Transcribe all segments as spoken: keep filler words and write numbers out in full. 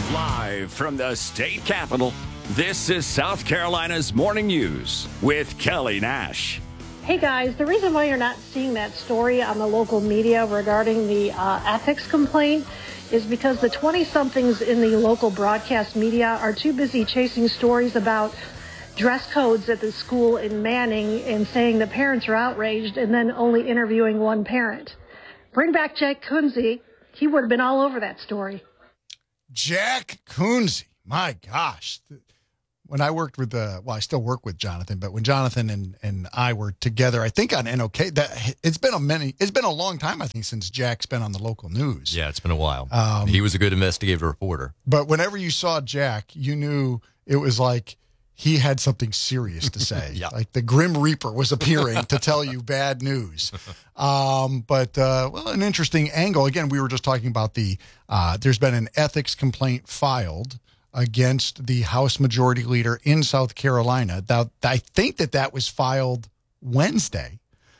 Live from the state capitol, this is South Carolina's Morning News with Kelly Nash. Hey guys, the reason why you're not seeing that story on the local media regarding the uh, ethics complaint is because the twenty-somethings in the local broadcast media are too busy chasing stories about dress codes at the school in Manning and saying the parents are outraged and then only interviewing one parent. Bring back Jack Kunze. He would have been all over that story. Jack Kunze. My gosh. When I worked with, uh, well, I still work with Jonathan, but when Jonathan and, and I were together, I think on N O K, that it's been a many, it's been a long time, I think, since Jack's been on the local news. Yeah, it's been a while. Um, he was a good investigative reporter. But whenever you saw Jack, you knew it was like he had something serious to say. Yeah. Like the Grim Reaper was appearing to tell you bad news. Um, but, uh, well, an interesting angle. Again, we were just talking about the, uh, there's been an ethics complaint filed against the House Majority Leader in South Carolina. Now, I think that that was filed Wednesday.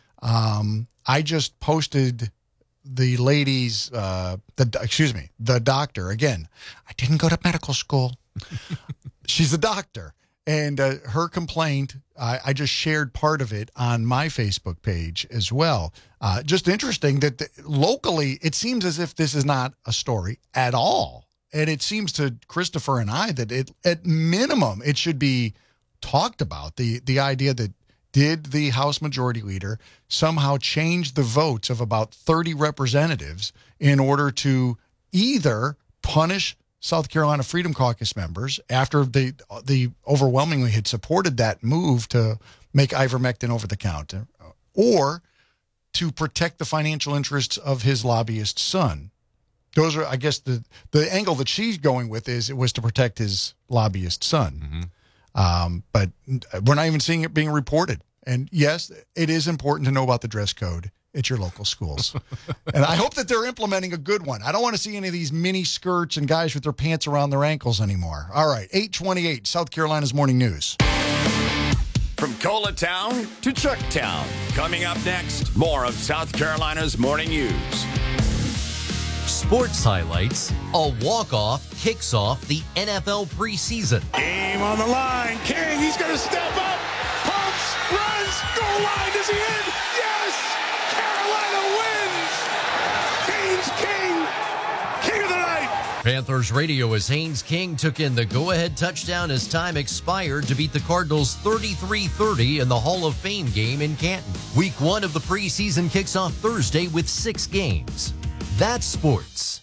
Um, I just posted the lady's, uh, the excuse me, the doctor. Again, I didn't go to medical school. She's a doctor. And uh, her complaint, I, I just shared part of it on my Facebook page as well. Uh, just interesting that the, locally, it seems as if this is not a story at all. And it seems to Christopher and I that it, at minimum, it should be talked about. The the idea that did the House Majority Leader somehow change the votes of about thirty representatives in order to either punish South Carolina Freedom Caucus members after they the overwhelmingly had supported that move to make ivermectin over the counter, or to protect the financial interests of his lobbyist son. Those are, I guess, the, the angle that she's going with is it was to protect his lobbyist son. Mm-hmm. Um, but we're not even seeing it being reported. And yes, it is important to know about the dress code at your local schools. And I hope that they're implementing a good one. I don't want to see any of these mini skirts and guys with their pants around their ankles anymore. All right, eight twenty-eight, South Carolina's Morning News. From Coletown to Chucktown. Coming up next, more of South Carolina's Morning News. Sports highlights. A walk-off kicks off the N F L preseason. Game on the line. King, he's going to step up. Pumps, runs, goal line. Is he in? Yes! Carolina wins! Haynes King, king of the night. Panthers radio as Haynes King took in the go-ahead touchdown as time expired to beat the Cardinals thirty-three thirty in the Hall of Fame game in Canton. Week one of the preseason kicks off Thursday with six games. That's sports.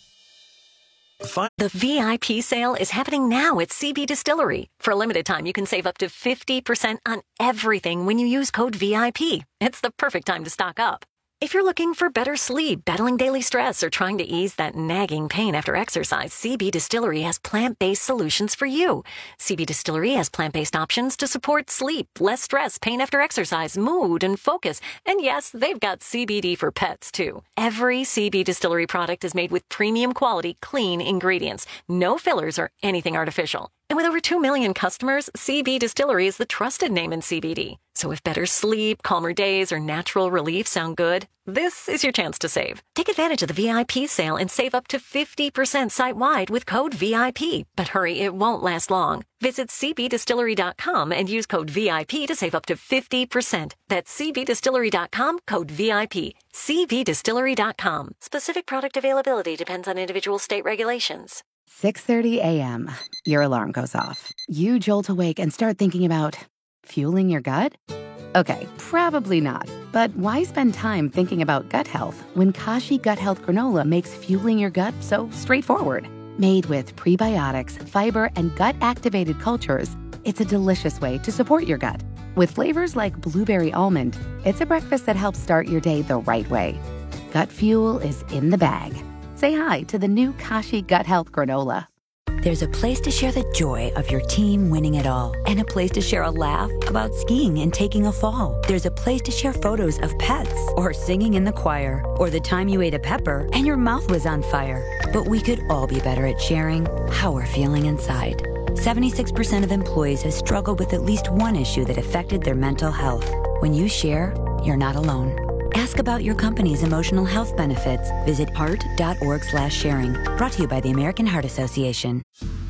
The V I P sale is happening now at C B Distillery. For a limited time, you can save up to fifty percent on everything when you use code V I P. It's the perfect time to stock up. If you're looking for better sleep, battling daily stress, or trying to ease that nagging pain after exercise, C B Distillery has plant-based solutions for you. C B Distillery has plant-based options to support sleep, less stress, pain after exercise, mood, and focus. And yes, they've got C B D for pets, too. Every C B Distillery product is made with premium quality, clean ingredients. No fillers or anything artificial. And with over two million customers, C B Distillery is the trusted name in C B D. So if better sleep, calmer days, or natural relief sound good, this is your chance to save. Take advantage of the V I P sale and save up to fifty percent site-wide with code V I P. But hurry, it won't last long. Visit c b distillery dot com and use code V I P to save up to fifty percent. That's c b distillery dot com, code V I P. c b distillery dot com. Specific product availability depends on individual state regulations. six thirty a.m. Your alarm goes off. You jolt awake and start thinking about fueling your gut? Okay, probably not. But why spend time thinking about gut health when Kashi Gut Health Granola makes fueling your gut so straightforward? Made with prebiotics, fiber, and gut-activated cultures, it's a delicious way to support your gut. With flavors like blueberry almond, it's a breakfast that helps start your day the right way. Gut fuel is in the bag. Say hi to the new Kashi Gut Health Granola. There's a place to share the joy of your team winning it all, and a place to share a laugh about skiing and taking a fall. There's a place to share photos of pets, or singing in the choir, or the time you ate a pepper and your mouth was on fire. But we could all be better at sharing how we're feeling inside. seventy-six percent of employees have struggled with at least one issue that affected their mental health. When you share, you're not alone. Ask about your company's emotional health benefits. Visit heart dot org slash sharing. Brought to you by the American Heart Association.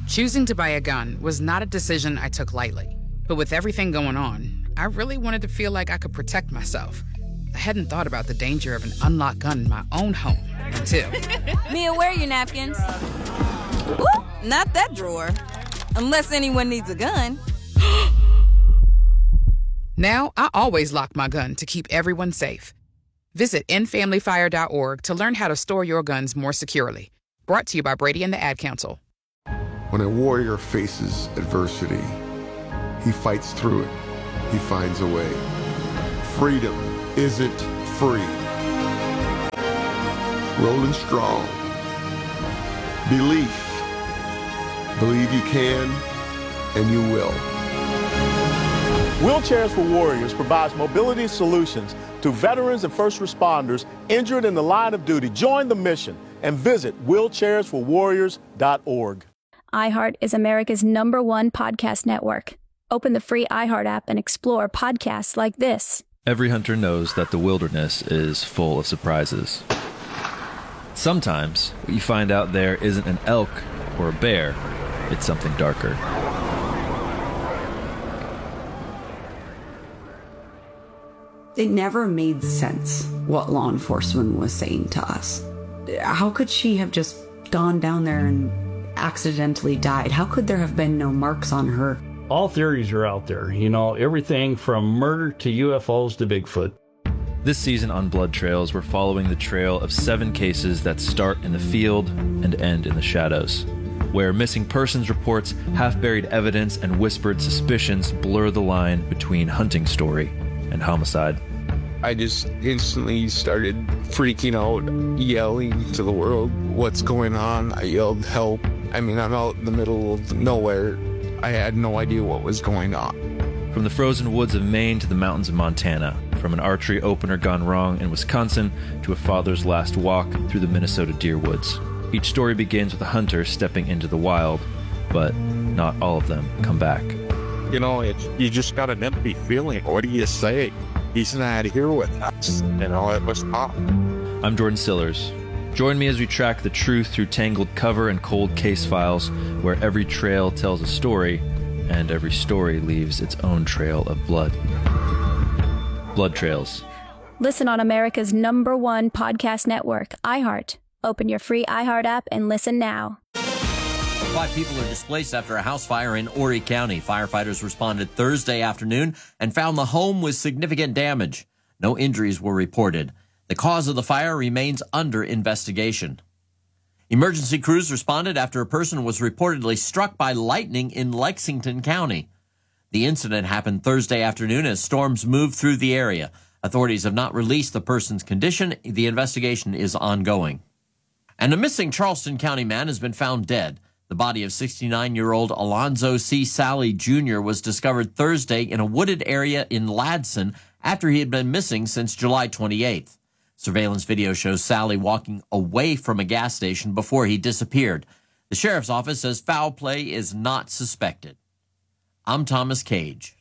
Choosing to buy a gun was not a decision I took lightly. But with everything going on, I really wanted to feel like I could protect myself. I hadn't thought about the danger of an unlocked gun in my own home until... Mia, where are your napkins? Ooh, not that drawer. Unless anyone needs a gun. Now, I always lock my gun to keep everyone safe. Visit end family fire dot org to learn how to store your guns more securely. Brought to you by Brady and the Ad Council. When a warrior faces adversity, he fights through it. He finds a way. Freedom isn't free. Rolling strong. Belief. Believe you can, and you will. Wheelchairs for Warriors provides mobility solutions to veterans and first responders injured in the line of duty. Join the mission and visit wheelchairs for warriors dot org. iHeart is America's number one podcast network. Open the free iHeart app and explore podcasts like this. Every hunter knows that the wilderness is full of surprises. Sometimes what you find out there isn't an elk or a bear, it's something darker. It never made sense what law enforcement was saying to us. How could she have just gone down there and accidentally died? How could there have been no marks on her? All theories are out there, you know, everything from murder to U F Os to Bigfoot. This season on Blood Trails, we're following the trail of seven cases that start in the field and end in the shadows, where missing persons reports, half-buried evidence, and whispered suspicions blur the line between hunting story and homicide. I just instantly started freaking out, yelling to the world, what's going on? I yelled, help. I mean, I'm out in the middle of nowhere. I had no idea what was going on. From the frozen woods of Maine to the mountains of Montana, from an archery opener gone wrong in Wisconsin to a father's last walk through the Minnesota deer woods. Each story begins with a hunter stepping into the wild, but not all of them come back. You know, it's, you just got an empty feeling. What do you say? He's not here with us. You know, it was tough. I'm Jordan Sillers. Join me as we track the truth through tangled cover and cold case files, where every trail tells a story, and every story leaves its own trail of blood. Blood Trails. Listen on America's number one podcast network, iHeart. Open your free iHeart app and listen now. Five people are displaced after a house fire in Horry County. Firefighters responded Thursday afternoon and found the home with significant damage. No injuries were reported. The cause of the fire remains under investigation. Emergency crews responded after a person was reportedly struck by lightning in Lexington County. The incident happened Thursday afternoon as storms moved through the area. Authorities have not released the person's condition. The investigation is ongoing. And a missing Charleston County man has been found dead. The body of sixty-nine-year-old Alonzo C. Sally Junior was discovered Thursday in a wooded area in Ladson after he had been missing since July twenty-eighth. Surveillance video shows Sally walking away from a gas station before he disappeared. The sheriff's office says foul play is not suspected. I'm Thomas Cage.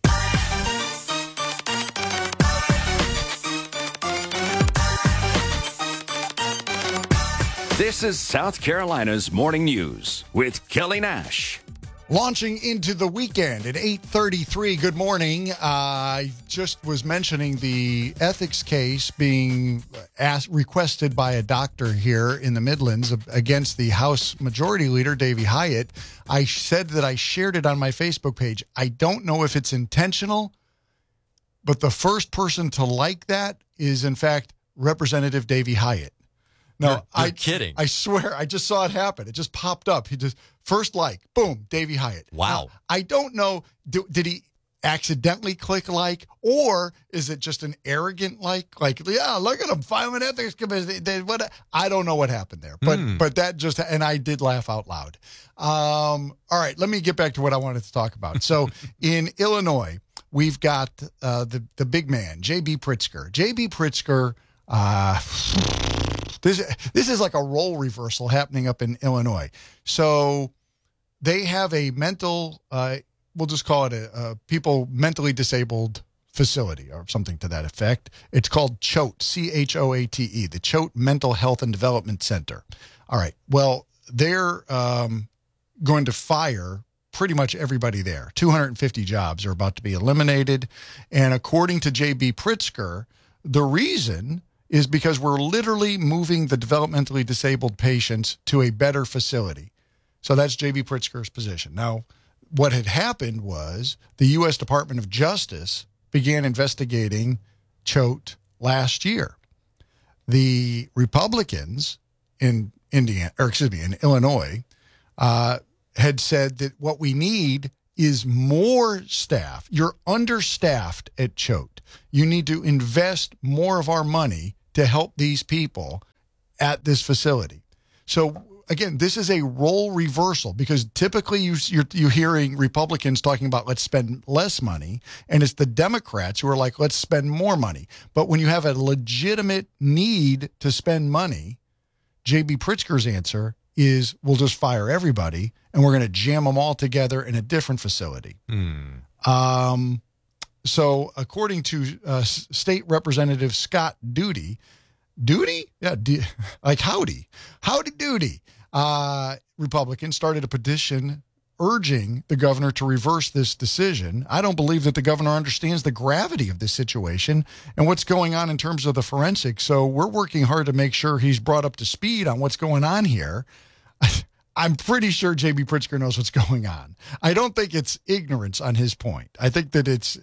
This is South Carolina's Morning News with Kelly Nash. Launching into the weekend at eight thirty-three. Good morning. Uh, I just was mentioning the ethics case being asked, requested by a doctor here in the Midlands against the House Majority Leader, Davey Hyatt. I said that I shared it on my Facebook page. I don't know if it's intentional, but the first person to like that is, in fact, Representative Davey Hyatt. No, you're, you're I kidding. I swear, I just saw it happen. It just popped up. He just first like, boom, Davey Hyatt. Wow. Now, I don't know. Do, did he accidentally click like, or is it just an arrogant like? Like, yeah, look at him filing ethics committee. They, what? I don't know what happened there, but mm. but that just and I did laugh out loud. Um, all right, let me get back to what I wanted to talk about. So in Illinois, we've got uh, the the big man, J B Pritzker. J B Pritzker. Uh, This this is like a role reversal happening up in Illinois. So they have a mental, uh, we'll just call it a, a people mentally disabled facility or something to that effect. It's called CHOAT, C H O A T E, the CHOAT Mental Health and Development Center. All right. Well, they're, um, going to fire pretty much everybody there. two hundred fifty jobs are about to be eliminated. And according to J B Pritzker, the reason is because we're literally moving the developmentally disabled patients to a better facility. So that's J B Pritzker's position. Now, what had happened was the U S Department of Justice began investigating Choate last year. The Republicans in Indiana, or excuse me, in Illinois, uh, had said that what we need is more staff. You're understaffed at Choate. You need to invest more of our money to help these people at this facility. So again, this is a role reversal, because typically you, you're, you're hearing Republicans talking about let's spend less money, and it's the Democrats who are like, let's spend more money. But when you have a legitimate need to spend money, J B Pritzker's answer is we'll just fire everybody and we're going to jam them all together in a different facility. Hmm. Um, so according to uh, State Representative Scott Duty, Duty? Yeah, D- like howdy. Howdy doody. Uh, Republicans started a petition urging the governor to reverse this decision. I don't believe that the governor understands the gravity of this situation and what's going on in terms of the forensics. So we're working hard to make sure he's brought up to speed on what's going on here. I'm pretty sure J B Pritzker knows what's going on. I don't think it's ignorance on his point. I think that it's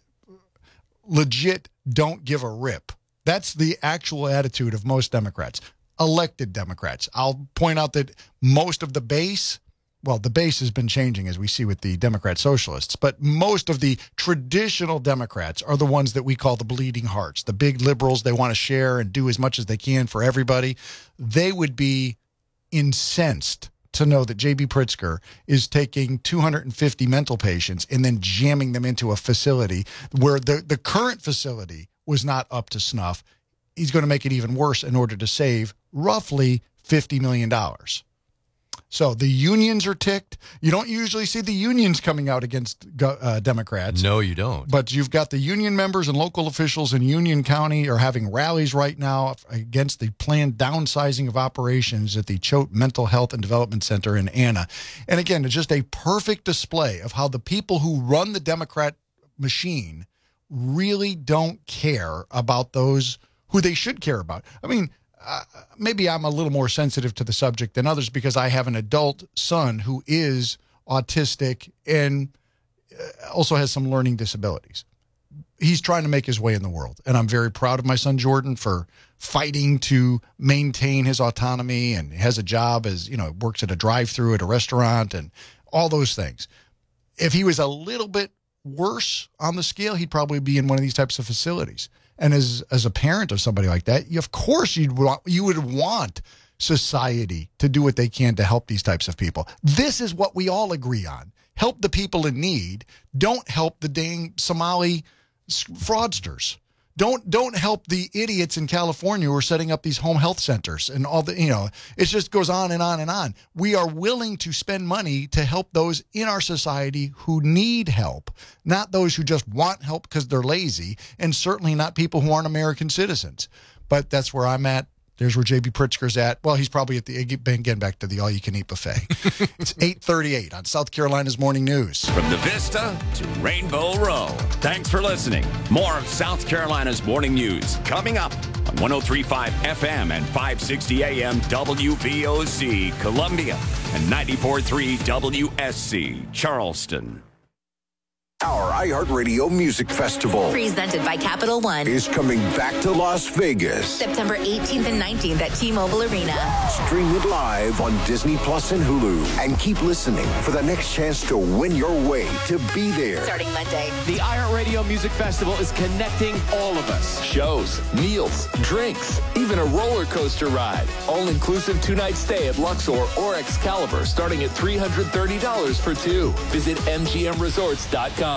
legit don't give a rip. That's the actual attitude of most Democrats, elected Democrats. I'll point out that most of the base, well, the base has been changing as we see with the Democrat socialists, but most of the traditional Democrats are the ones that we call the bleeding hearts, the big liberals. They want to share and do as much as they can for everybody. They would be incensed to know that J B Pritzker is taking two hundred fifty mental patients and then jamming them into a facility where the, the current facility was not up to snuff. He's going to make it even worse in order to save roughly fifty million dollars. So the unions are ticked. You don't usually see the unions coming out against uh, Democrats. No, you don't. But you've got the union members and local officials in Union County are having rallies right now against the planned downsizing of operations at the Choate Mental Health and Development Center in Anna. And again, it's just a perfect display of how the people who run the Democrat machine really don't care about those who they should care about. I mean, Uh, maybe I'm a little more sensitive to the subject than others because I have an adult son who is autistic and also has some learning disabilities. He's trying to make his way in the world, and I'm very proud of my son Jordan for fighting to maintain his autonomy, and has a job as, you know, works at a drive-through at a restaurant and all those things. If he was a little bit worse on the scale, he'd probably be in one of these types of facilities. And as as a parent of somebody like that, you, of course you'd want, you would want society to do what they can to help these types of people. This is what we all agree on. Help the people in need. Don't help the dang Somali fraudsters. Don't don't help the idiots in California who are setting up these home health centers and all the, you know, it just goes on and on and on. We are willing to spend money to help those in our society who need help, not those who just want help because they're lazy, and certainly not people who aren't American citizens. But that's where I'm at. There's where J B Pritzker's at. Well, he's probably at the, again, back to the all-you-can-eat buffet. It's eight thirty-eight on South Carolina's Morning News. From the Vista to Rainbow Row. Thanks for listening. More of South Carolina's Morning News coming up on one oh three point five F M and five sixty A M W V O C, Columbia, and ninety-four point three W S C, Charleston. Our iHeartRadio Music Festival, presented by Capital One, is coming back to Las Vegas. September eighteenth and nineteenth at T-Mobile Arena. Stream it live on Disney Plus and Hulu. And keep listening for the next chance to win your way to be there. Starting Monday. The iHeartRadio Music Festival is connecting all of us. Shows, meals, drinks, even a roller coaster ride. All-inclusive two-night stay at Luxor or Excalibur starting at three hundred thirty dollars for two. Visit M G M resorts dot com.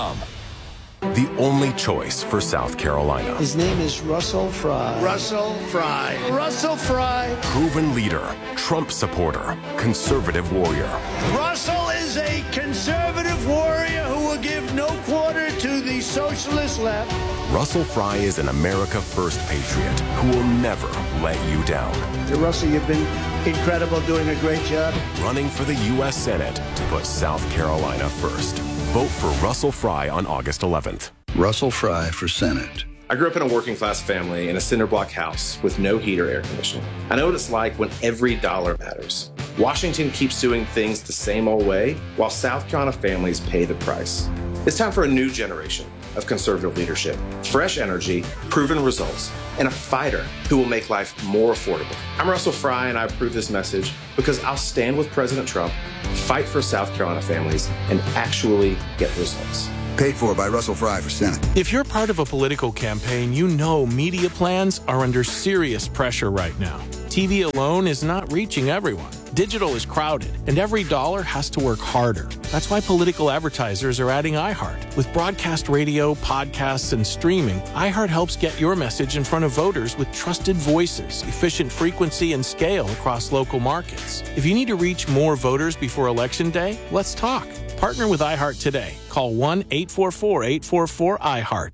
The only choice for South Carolina. His name is Russell Fry. Russell Fry. Russell Fry. Proven leader, Trump supporter, conservative warrior. Russell is a conservative warrior who will give no quarter to the socialist left. Russell Fry is an America First patriot who will never let you down. Russell, you've been incredible, doing a great job. Running for the U S Senate to put South Carolina first. Vote for Russell Fry on August eleventh. Russell Fry for Senate. I grew up in a working class family in a cinder block house with no heat or air conditioning. I know what it's like when every dollar matters. Washington keeps doing things the same old way, while South Carolina families pay the price. It's time for a new generation of conservative leadership, fresh energy, proven results, and a fighter who will make life more affordable. I'm Russell Fry, and I approve this message because I'll stand with President Trump, fight for South Carolina families, and actually get results. Paid for by Russell Fry for Senate. If you're part of a political campaign, you know media plans are under serious pressure right now. T V alone is not reaching everyone. Digital is crowded, and every dollar has to work harder. That's why political advertisers are adding iHeart. With broadcast radio, podcasts, and streaming, iHeart helps get your message in front of voters with trusted voices, efficient frequency, and scale across local markets. If you need to reach more voters before Election Day, let's talk. Partner with iHeart today. Call one eight four four, eight four four, iHeart.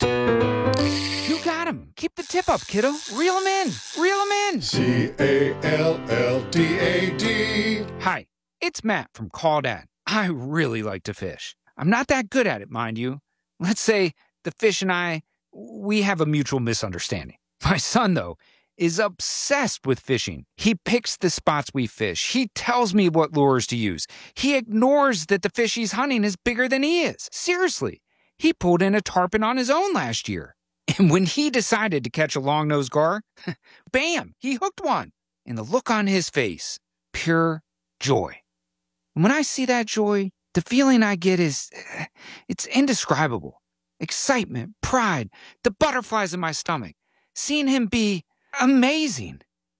You got him. Keep the tip up, kiddo. Reel him in. Reel him in. C A L L D A D. Hi, it's Matt from Call Dad. I really like to fish. I'm not that good at it, mind you. Let's say the fish and I, we have a mutual misunderstanding. My son, though, is obsessed with fishing. He picks the spots we fish. He tells me what lures to use. He ignores that the fish he's hunting is bigger than he is. Seriously, he pulled in a tarpon on his own last year. And when he decided to catch a long-nosed gar, bam, he hooked one. And the look on his face, pure joy. And when I see that joy, the feeling I get is, it's indescribable. Excitement, pride, the butterflies in my stomach. Seeing him be amazing.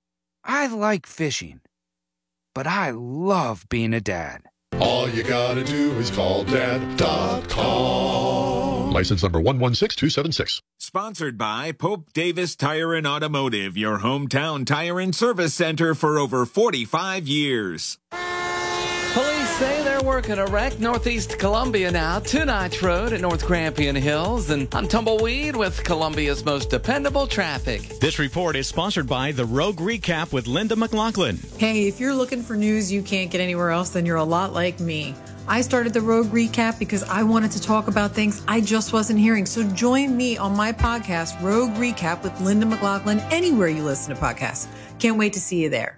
I like fishing, but I love being a dad. All you gotta do is call dad dot com. License number one one six two seven six. Sponsored by Pope Davis Tire and Automotive, your hometown tire and service center for over forty-five years. Police say they're working a wreck northeast Columbia now, two Notch Road at North Grampian Hills, and on Tumbleweed with Columbia's most dependable traffic. This report is sponsored by The Rogue Recap with Linda McLaughlin. Hey, if you're looking for news you can't get anywhere else, then you're a lot like me. I started The Rogue Recap because I wanted to talk about things I just wasn't hearing. So join me on my podcast, Rogue Recap with Linda McLaughlin, anywhere you listen to podcasts. Can't wait to see you there.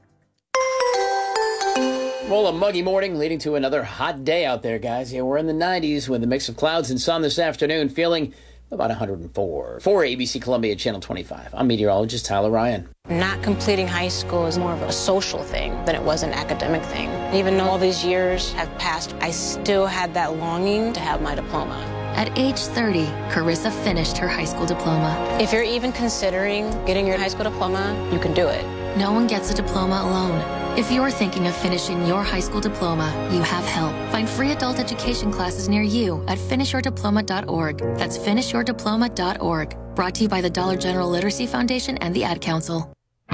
Well, a muggy morning leading to another hot day out there, guys. Yeah, we're in the nineties with a mix of clouds and sun this afternoon, feeling about one hundred four. For A B C Columbia Channel twenty-five, I'm meteorologist Tyler Ryan. Not completing high school is more of a social thing than it was an academic thing. Even though all these years have passed, I still had that longing to have my diploma. At age thirty, Carissa finished her high school diploma. If you're even considering getting your high school diploma, you can do it. No one gets a diploma alone. If you're thinking of finishing your high school diploma, you have help. Find free adult education classes near you at finish your diploma dot org. That's finish your diploma dot org. Brought to you by the Dollar General Literacy Foundation and the Ad Council.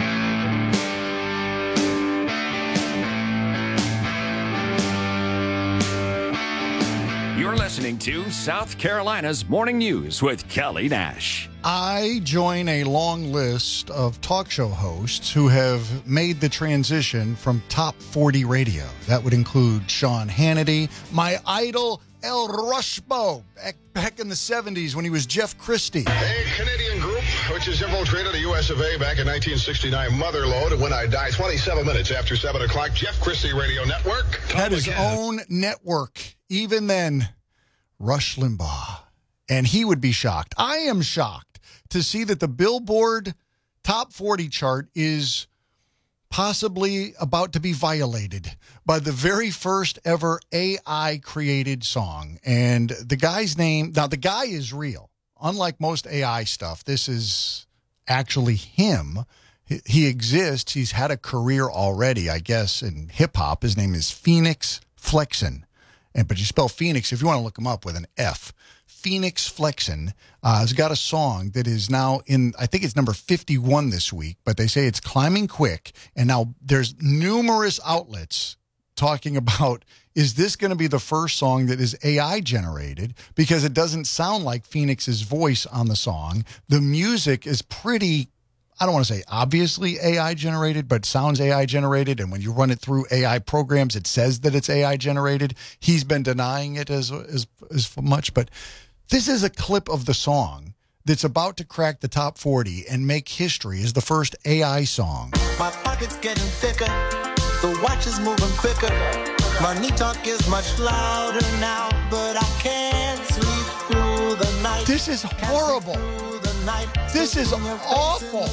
You're listening to South Carolina's Morning News with Kelly Nash. I join a long list of talk show hosts who have made the transition from top forty radio. That would include Sean Hannity, my idol, El Rushbo, back, back in the seventies when he was Jeff Christie. A Canadian group which has infiltrated the U S of A back in nineteen sixty-nine, Motherlode, When I Die, twenty-seven minutes after seven o'clock, Jeff Christie Radio Network. Had his again. own network. Even then, Rush Limbaugh. And he would be shocked. I am shocked to see that the Billboard Top forty chart is possibly about to be violated by the very first ever A I-created song. And the guy's name, now the guy is real. Unlike most A I stuff, this is actually him. He exists. He's had a career already, I guess, in hip-hop. His name is Phoenix Flexen. And, but you spell Phoenix, if you want to look him up with an F. Phoenix Flexen uh, has got a song that is now in, I think it's number fifty-one this week, but they say it's climbing quick. And now there's numerous outlets talking about, is this going to be the first song that is A I generated? Because it doesn't sound like Phoenix's voice on the song. The music is pretty, I don't want to say obviously A I generated, but sounds A I generated. And when you run it through A I programs, it says that it's A I generated. He's been denying it as, as, as much. But this is a clip of the song that's about to crack the top forty and make history as the first A I song. My pocket's getting thicker. The watch is moving quicker. My knee talk is much louder now, but I can't sleep through the night. This is horrible. This is awful.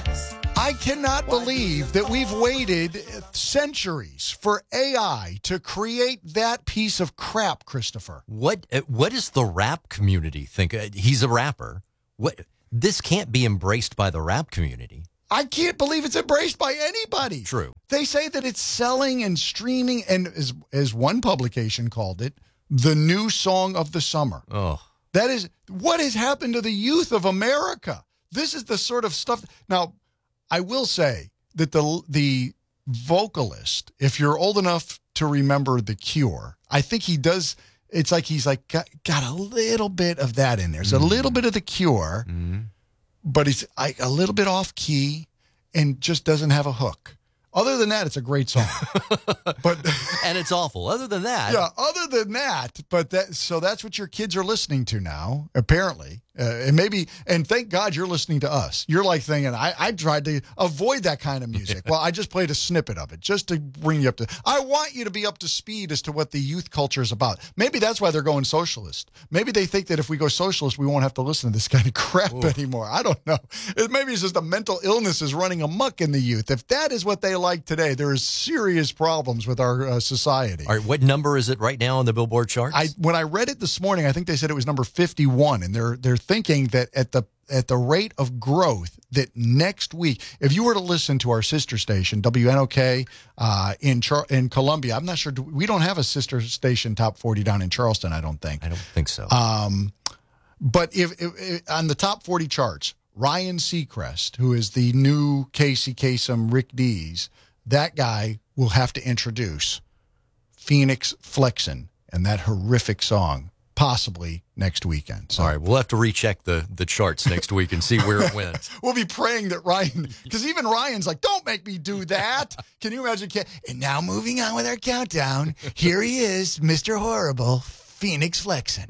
I cannot believe that we've waited centuries for A I to create that piece of crap, Christopher. What What does the rap community think? He's a rapper. What? This can't be embraced by the rap community. I can't believe it's embraced by anybody. True. They say that it's selling and streaming, and as, as one publication called it, the new song of the summer. Oh. That is, what has happened to the youth of America? This is the sort of stuff. Now, I will say that the the vocalist, if you're old enough to remember The Cure, I think he does, it's like he's like got, got a little bit of that in there. It's mm. a little bit of The Cure, mm. but he's like a little bit off key and just doesn't have a hook. Other than that, it's a great song. But and it's awful. Other than that. Yeah, other than that. But that so that's what your kids are listening to now, apparently. Uh, and maybe, and thank God you're listening to us. You're like thinking, I, I tried to avoid that kind of music. Well, I just played a snippet of it just to bring you up to, I want you to be up to speed as to what the youth culture is about. Maybe that's why they're going socialist. Maybe they think that if we go socialist, we won't have to listen to this kind of crap Ooh. anymore. I don't know. It, maybe it's just a mental illness is running amok in the youth. If that is what they like today, there is serious problems with our uh, society. All right, what number is it right now on the Billboard charts? I when I read it this morning, I think they said it was number fifty-one, and they're they're thinking that at the at the rate of growth that next week, if you were to listen to our sister station W N O K uh, in Char- in Columbia, I'm not sure do, we don't have a sister station top forty down in Charleston. I don't think. I don't think so. Um, but if, if, if on the top forty charts, Ryan Seacrest, who is the new Casey Kasem, Rick Dees, that guy will have to introduce Phoenix Flexin and that horrific song. Possibly next weekend. So. All right, we'll have to recheck the, the charts next week and see where it went. We'll be praying that Ryan, because even Ryan's like, don't make me do that. Can you imagine? And now moving on with our countdown, here he is, Mister Horrible, Phoenix Flexin.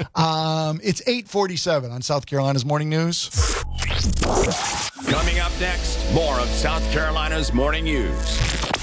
Um, it's eight forty-seven on South Carolina's Morning News. Coming up next, more of South Carolina's Morning News.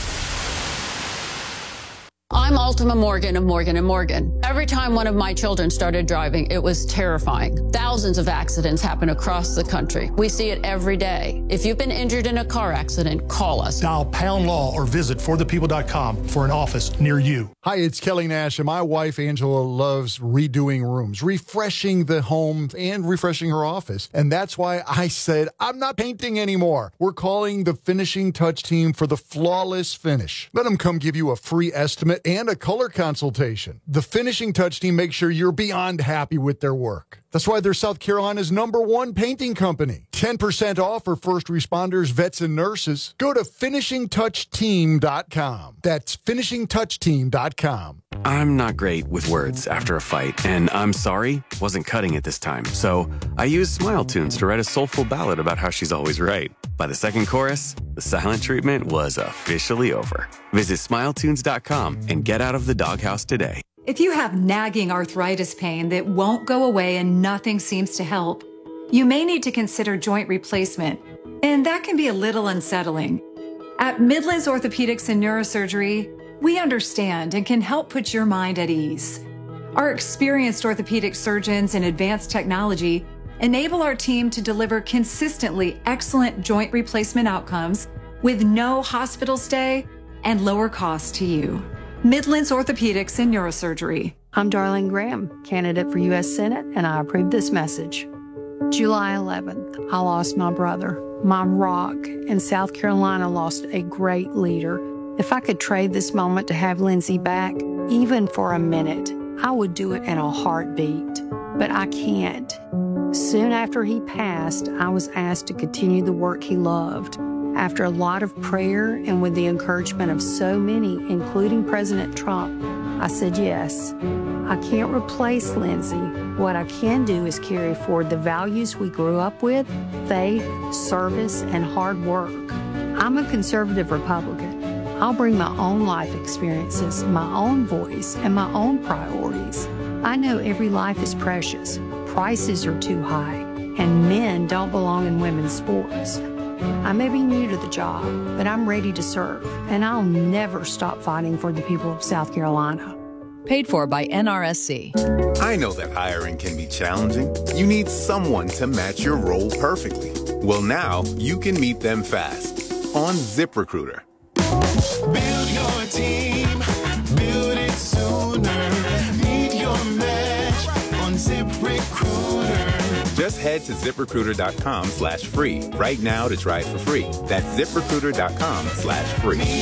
I'm Ultima Morgan of Morgan and Morgan. Every time one of my children started driving, it was terrifying. Thousands of accidents happen across the country. We see it every day. If you've been injured in a car accident, call us. Dial pound law or visit for the people dot com for an office near you. Hi, it's Kelly Nash, and my wife, Angela, loves redoing rooms, refreshing the home and refreshing her office. And that's why I said, I'm not painting anymore. We're calling the Finishing Touch team for the flawless finish. Let them come give you a free estimate and a color consultation. The Finishing Touch team makes sure you're beyond happy with their work. That's why they're South Carolina's number one painting company. ten percent off for first responders, vets, and nurses. Go to finishing touch team dot com. That's finishing touch team dot com. I'm not great with words after a fight, and I'm sorry wasn't cutting it this time. So I used Smile Tunes to write a soulful ballad about how she's always right. By the second chorus, the silent treatment was officially over. Visit smile tunes dot com and get out of the doghouse today. If you have nagging arthritis pain that won't go away and nothing seems to help, you may need to consider joint replacement, and that can be a little unsettling. At Midlands Orthopedics and Neurosurgery, we understand and can help put your mind at ease. Our experienced orthopedic surgeons and advanced technology enable our team to deliver consistently excellent joint replacement outcomes with no hospital stay and lower costs to you. Midlands Orthopedics and Neurosurgery. I'm Darlene Graham, candidate for U S Senate, and I approve this message. July eleventh, I lost my brother, my rock, and South Carolina lost a great leader. If I could trade this moment to have Lindsey back, even for a minute, I would do it in a heartbeat. But I can't. Soon after he passed, I was asked to continue the work he loved. After a lot of prayer and with the encouragement of so many, including President Trump, I said yes. I can't replace Lindsay. What I can do is carry forward the values we grew up with: faith, service, and hard work. I'm a conservative Republican. I'll bring my own life experiences, my own voice, and my own priorities. I know every life is precious. Prices are too high, and men don't belong in women's sports. I may be new to the job, but I'm ready to serve, and I'll never stop fighting for the people of South Carolina. Paid for by N R S C. I know that hiring can be challenging. You need someone to match your role perfectly. Well, now you can meet them fast on ZipRecruiter. Build your team, build it sooner. Meet your match on ZipRecruiter. Just head to ZipRecruiter.com slash free right now to try it for free. That's ZipRecruiter.com slash free.